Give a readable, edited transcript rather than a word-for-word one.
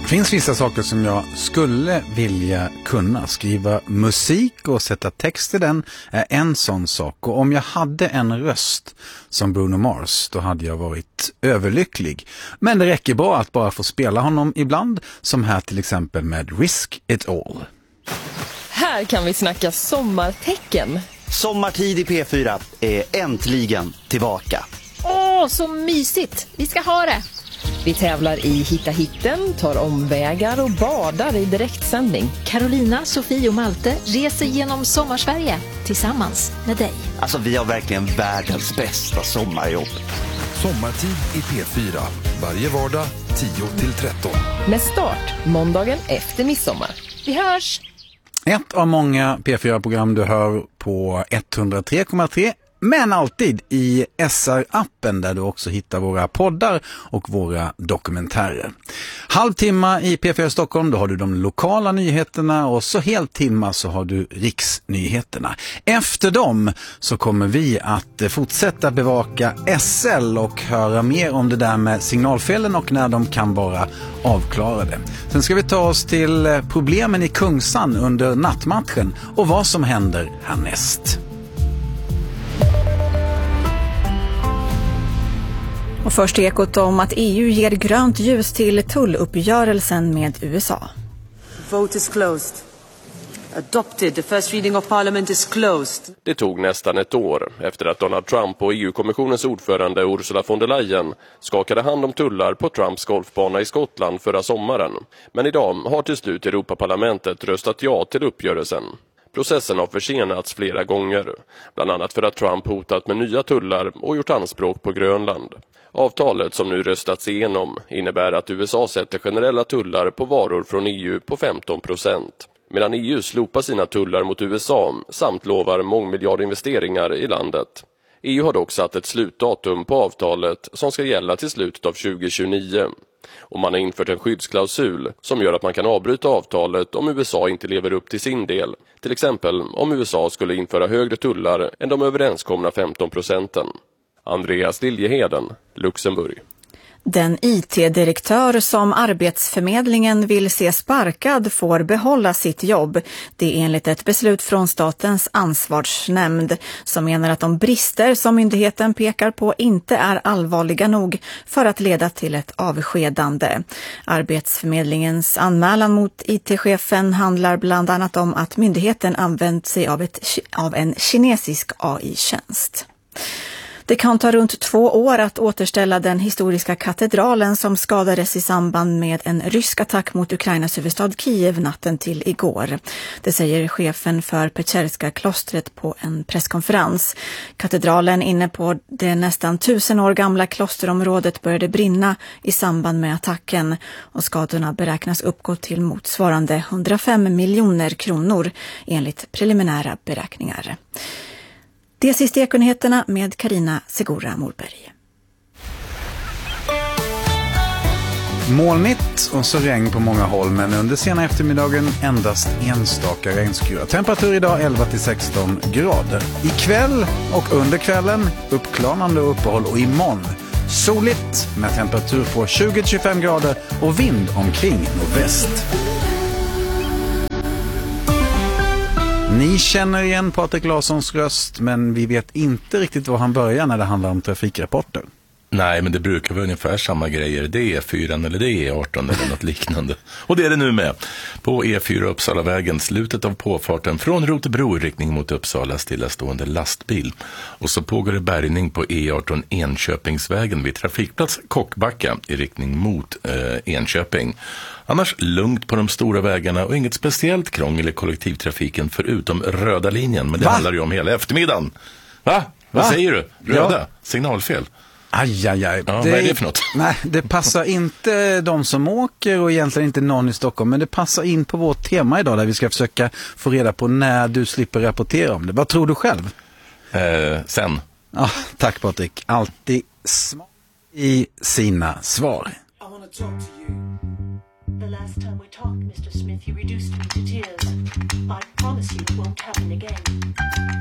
finns vissa saker som jag skulle vilja kunna. Skriva musik och sätta text i den är en sån sak. Och om jag hade en röst som Bruno Mars, då hade jag varit överlycklig. Men det räcker bra att bara få spela honom ibland, som här till exempel med Risk It All. Här kan vi snacka sommartecken. Sommartid i P4 är äntligen tillbaka. Åh, så mysigt! Vi ska ha det! Vi tävlar i Hitta hitten, tar omvägar och badar i direktsändning. Carolina, Sofie och Malte reser genom Sommarsverige tillsammans med dig. Alltså, vi har verkligen världens bästa sommarjobb. Sommartid i P4. Varje vardag 10-13. Med start måndagen efter midsommar. Vi hörs! Ett av många P4-program du hör på 103,3, men alltid i SR-appen där du också hittar våra poddar och våra dokumentärer. Halvtimma i P4 Stockholm, då har du de lokala nyheterna, och så heltimma så har du riksnyheterna. Efter dem så kommer vi att fortsätta bevaka SL och höra mer om det där med signalfelen och när de kan vara avklarade. Sen ska vi ta oss till problemen i Kungsan under nattmatchen och vad som händer härnäst. Och först ekot om att EU ger grönt ljus till tulluppgörelsen med USA. Vote is closed. Adopted. The first reading of Parliament is closed. Det tog nästan ett år efter att Donald Trump och EU-kommissionens ordförande Ursula von der Leyen skakade hand om tullar på Trumps golfbana i Skottland förra sommaren. Men idag har till slut Europaparlamentet röstat ja till uppgörelsen. Processen har försenats flera gånger, bland annat för att Trump hotat med nya tullar och gjort anspråk på Grönland. Avtalet som nu röstats igenom innebär att USA sätter generella tullar på varor från EU på 15%, medan EU slopar sina tullar mot USA samt lovar mångmiljardinvesteringar i landet. EU har dock satt ett slutdatum på avtalet som ska gälla till slutet av 2029. Och man har infört en skyddsklausul som gör att man kan avbryta avtalet om USA inte lever upp till sin del. Till exempel om USA skulle införa högre tullar än de överenskomna 15%. Andreas Liljeheden, Luxemburg. Den IT-direktör som Arbetsförmedlingen vill se sparkad får behålla sitt jobb. Det är enligt ett beslut från Statens ansvarsnämnd som menar att de brister som myndigheten pekar på inte är allvarliga nog för att leda till ett avskedande. Arbetsförmedlingens anmälan mot IT-chefen handlar bland annat om att myndigheten använt sig av en kinesisk AI-tjänst. Det kan ta runt 2 år att återställa den historiska katedralen som skadades i samband med en rysk attack mot Ukrainas huvudstad Kiev natten till igår. Det säger chefen för Pecherska klostret på en presskonferens. Katedralen inne på det nästan 1000 år gamla klosterområdet började brinna i samband med attacken, och skadorna beräknas uppgå till motsvarande 105 miljoner kronor enligt preliminära beräkningar. Det är sista Ekonyheterna med Carina Segura Morberg. Molnigt och så regn på många håll, men under sena eftermiddagen endast enstaka regnskurar. Temperatur idag 11-16 grader. Ikväll och under kvällen uppklarande uppehåll, och imorgon soligt med temperatur på 20-25 grader och vind omkring nordväst. Ni känner igen Patrik Larssons röst, men vi vet inte riktigt var han börjar när det handlar om trafikrapporter. Nej, men det brukar vara ungefär samma grejer. Det är E4 eller det är E18 eller något liknande. Och det är det nu med. På E4 Uppsalavägen, slutet av påfarten från Rotebro i riktning mot Uppsala, stillastående lastbil. Och så pågår det bärgning på E18 Enköpingsvägen vid trafikplats Kockbacka i riktning mot Enköping. Annars lugnt på de stora vägarna och inget speciellt krångel i kollektivtrafiken förutom röda linjen. Men det handlar ju om hela eftermiddagen. Va? Vad säger du? Röda? Ja. Signalfel? Aj. Ja, vad är det för något? Nej, det passar inte de som åker och egentligen inte någon i Stockholm, men det passar in på vårt tema idag där vi ska försöka få reda på när du slipper rapportera om det. Vad tror du själv? Sen. Ja, tack Patrik. Alltid smart i sina svar. I want to talk to you. The last time we talked, Mr. Smith, you reduced me to tears. I promise you it won't happen again.